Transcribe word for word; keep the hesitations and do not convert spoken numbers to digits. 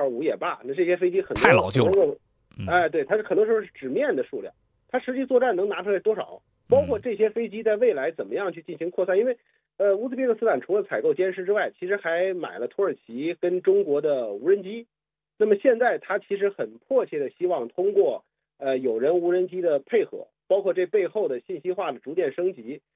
二五也罢，那这些飞机很多太老旧了。 哎，对，它是很多时候是纸面的数量，它实际作战能拿出来多少？包括这些飞机在未来怎么样去进行扩散？因为，呃，乌兹别克斯坦除了采购歼十之外，其实还买了土耳其跟中国的无人机。那么现在它其实很迫切的希望通过呃有人无人机的配合，包括这背后的信息化的逐渐升级，